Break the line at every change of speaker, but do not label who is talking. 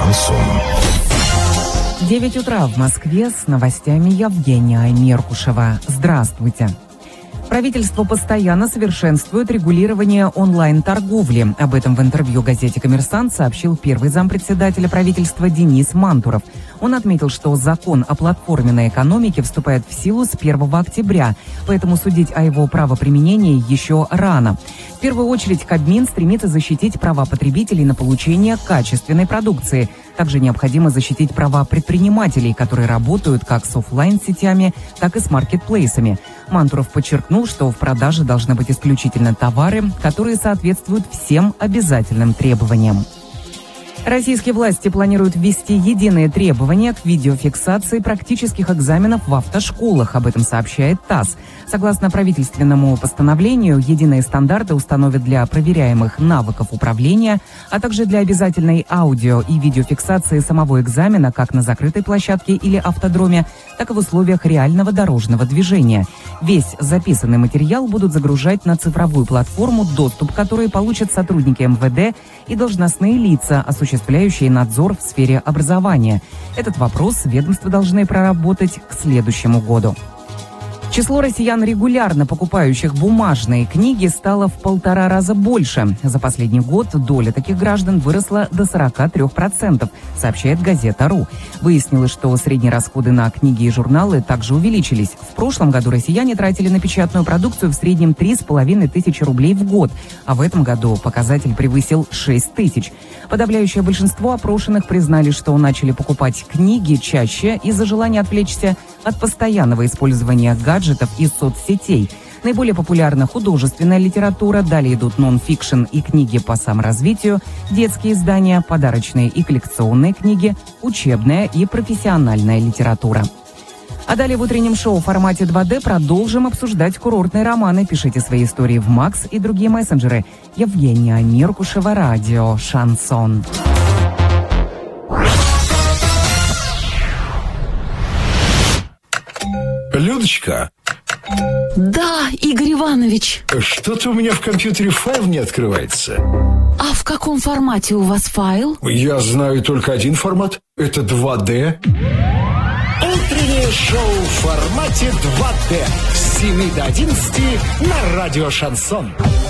Шансон.
9 утра в Москве, с новостями Евгения Меркушева. Здравствуйте. Правительство постоянно совершенствует регулирование онлайн-торговли. Об этом в интервью газете «Коммерсант» сообщил первый зампредседателя правительства Денис Мантуров. Он отметил, что закон о платформенной экономике вступает в силу с 1 октября, поэтому судить о его правоприменении еще рано. В первую очередь Кабмин стремится защитить права потребителей на получение качественной продукции. Также необходимо защитить права предпринимателей, которые работают как с офлайн-сетями, так и с маркетплейсами. Мантуров подчеркнул, что в продаже должны быть исключительно товары, которые соответствуют всем обязательным требованиям. Российские власти планируют ввести единые требования к видеофиксации практических экзаменов в автошколах. Об этом сообщает ТАСС. Согласно правительственному постановлению, единые стандарты установят для проверяемых навыков управления, а также для обязательной аудио- и видеофиксации самого экзамена как на закрытой площадке или автодроме, так и в условиях реального дорожного движения. Весь записанный материал будут загружать на цифровую платформу, доступ к которой получат сотрудники МВД и должностные лица, осуществляющие надзор в сфере образования. Этот вопрос ведомства должны проработать к следующему году. Число россиян, регулярно покупающих бумажные книги, стало в 1,5 раза больше. За последний год доля таких граждан выросла до 43%, сообщает газета.ру. Выяснилось, что средние расходы на книги и журналы также увеличились. В прошлом году россияне тратили на печатную продукцию в среднем 3500 рублей в год, а в этом году показатель превысил 6000. Подавляющее большинство опрошенных признали, что начали покупать книги чаще из-за желания отвлечься от постоянного использования гаджетов и соцсетей. Наиболее популярна художественная литература, далее идут нон-фикшн и книги по саморазвитию, детские издания, подарочные и коллекционные книги, учебная и профессиональная литература. А далее в утреннем шоу в формате 2D продолжим обсуждать курортные романы. Пишите свои истории в Макс и другие мессенджеры. Евгения Меркушева, радио «Шансон».
Людочка.
Да, Игорь Иванович.
Что-то у меня в компьютере файл не открывается.
А в каком формате у вас файл?
Я знаю только один формат. Это 2D.
Утреннее шоу в формате 2D с 7 до 11 на радио «Шансон».